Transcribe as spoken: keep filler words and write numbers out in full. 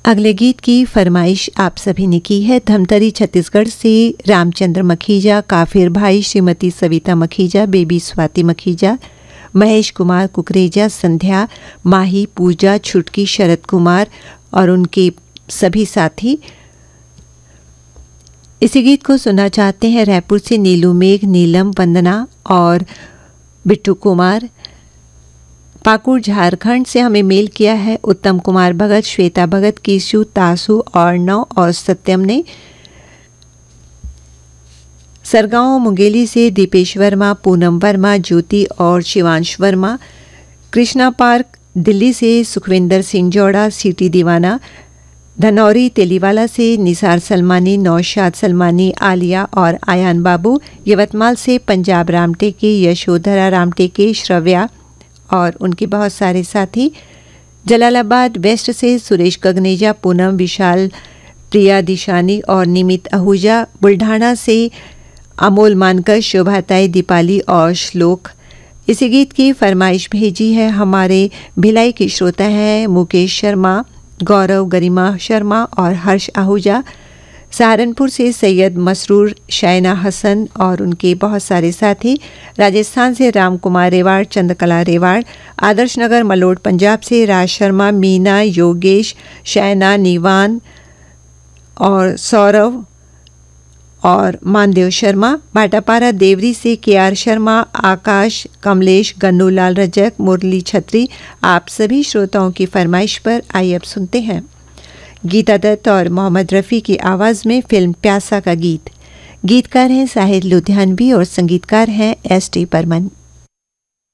अगले गीत की फरमाइश आप सभी ने की है धमतरी छत्तीसगढ़ से रामचंद्र मखीजा, काफिर भाई, श्रीमती सविता मखीजा, बेबी स्वाति मखीजा, महेश कुमार कुकरेजा, संध्या, माही, पूजा, छुटकी, शरद कुमार और उनके सभी साथी। इसी गीत को सुनना चाहते हैं रायपुर से नीलू मेघ, नीलम, वंदना और बिट्टू कुमार। पाकुड़ झारखंड से हमें मेल किया है उत्तम कुमार भगत, श्वेता भगत, कीशु, तासु, अर्णव और सत्यम ने। सरगांव मुंगेली से दीपेश वर्मा, पूनम वर्मा, ज्योति और शिवांश वर्मा। कृष्णा पार्क दिल्ली से सुखविंदर सिंह जोड़ा, सीटी दीवाना। धनौरी तेलीवाला से निसार सलमानी, नौशाद सलमानी, आलिया और आयान बाबू। यवतमाल से पंजाब रामटेके, यशोधरा रामटेके, श्रव्या और उनके बहुत सारे साथी। जलालाबाद वेस्ट से सुरेश गगनेजा, पूनम, विशाल, प्रिया दिशानी और निमित आहूजा। बुल्ढाना से अमोल मानकर, शोभाताई, दीपाली और श्लोक। इसी गीत की फरमाइश भेजी है हमारे भिलाई के श्रोता हैं मुकेश शर्मा, गौरव, गरिमा शर्मा और हर्ष आहूजा। सहारनपुर से सैयद मसरूर, शैना हसन और उनके बहुत सारे साथी। राजस्थान से राम कुमार रेवाड़, चंद्रकला रेवाड़। आदर्श नगर मलोट पंजाब से राज शर्मा, मीना, योगेश, शैना, नीवान और सौरव और मानदेव शर्मा। भाटापारा देवरी से के आर शर्मा, आकाश, कमलेश, गन्नूलाल रजक, मुरली छत्री। आप सभी श्रोताओं की फरमाइश पर आइए अब सुनते हैं गीता दत्त और मोहम्मद रफ़ी की आवाज़ में फिल्म प्यासा का गीत। गीतकार हैं साहिर लुधियानवी और संगीतकार हैं एस टी बर्मन।